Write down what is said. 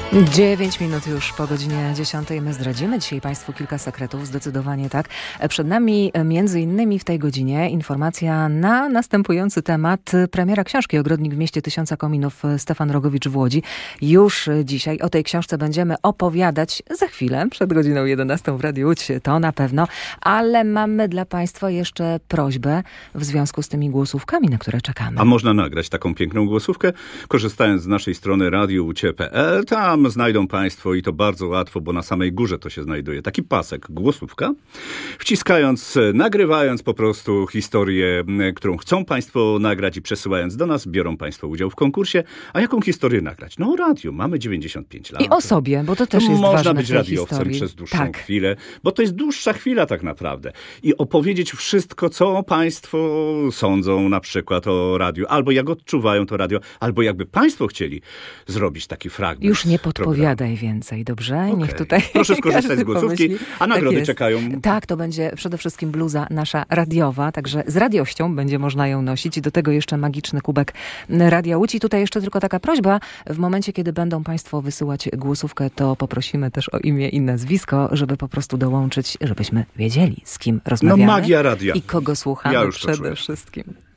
9 minut już po godzinie 10. My zdradzimy dzisiaj Państwu kilka sekretów, zdecydowanie tak. Przed nami między innymi w tej godzinie informacja na następujący temat. Premiera książki Ogrodnik w mieście tysiąca kominów Stefan Rogowicz w Łodzi. Już dzisiaj o tej książce będziemy opowiadać za chwilę, przed godziną 11 w Radiu Łódź, to na pewno. Ale mamy dla Państwa jeszcze prośbę w związku z tymi głosówkami, na które czekamy. A można nagrać taką piękną głosówkę, korzystając z naszej strony radioucie.pl. Tam znajdą Państwo i to bardzo łatwo, bo na samej górze to się znajduje taki pasek, głosówka. Wciskając, nagrywając po prostu historię, którą chcą Państwo nagrać i przesyłając do nas, biorą Państwo udział w konkursie. A jaką historię nagrać? No o radiu. Mamy 95 lat. I o sobie, bo to też jest ważne. Można być radiowcem historii przez dłuższą chwilę, bo to jest dłuższa chwila tak naprawdę. I opowiedzieć wszystko, co Państwo sądzą na przykład o radiu, albo jak odczuwają to radio, albo jakby Państwo chcieli zrobić taki fragment. Już nie podpowiadaj więcej, dobrze? Okay. Niech tutaj proszę skorzystać z głosówki, a nagrody tak czekają. Tak, to będzie przede wszystkim bluza nasza radiowa, także z radiością będzie można ją nosić i do tego jeszcze magiczny kubek Radia Łódź. I tutaj jeszcze tylko taka prośba, w momencie, kiedy będą Państwo wysyłać głosówkę, to poprosimy też o imię i nazwisko, żeby po prostu dołączyć, żebyśmy wiedzieli, z kim rozmawiamy. No magia radia. I kogo słuchamy przede wszystkim.